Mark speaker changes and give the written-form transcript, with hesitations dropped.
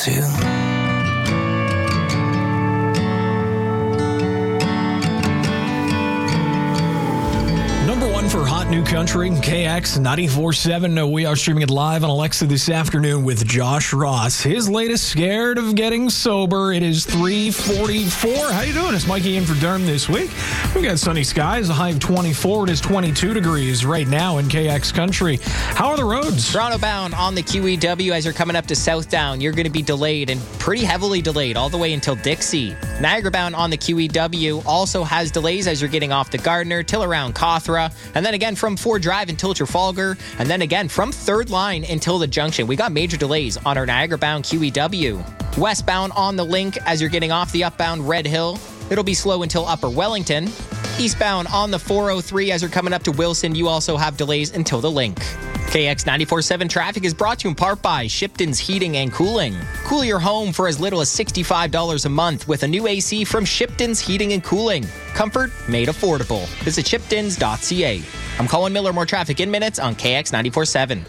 Speaker 1: too.
Speaker 2: For Hot New Country, KX 94.7. We are streaming it live on Alexa this afternoon with Josh Ross. His latest Scared of Getting Sober. It is 3:44. How you doing? It's Mikey in for Durham this week. We've got sunny skies, a high of 24. It is 22 degrees right now in KX country. How are the roads?
Speaker 3: Toronto bound on the QEW as you're coming up to Southdown. You're going to be delayed and pretty heavily delayed all the way until Dixie. Niagara bound on the QEW also has delays as you're getting off the Gardner till around Cawthra. And then again from Ford Drive until Trafalgar. And then again from Third Line until the Junction. We got major delays on our Niagara-bound QEW. Westbound on the Link as you're getting off the upbound Red Hill. It'll be slow until Upper Wellington. Eastbound on the 403 as you're coming up to Wilson. You also have delays until the Link. KX 94.7 traffic is brought to you in part by Shipton's Heating and Cooling. Cool your home for as little as $65 a month with a new AC from Shipton's Heating and Cooling. Comfort made affordable. Visit shiptons.ca. I'm Colin Miller. More traffic in minutes on KX 94.7.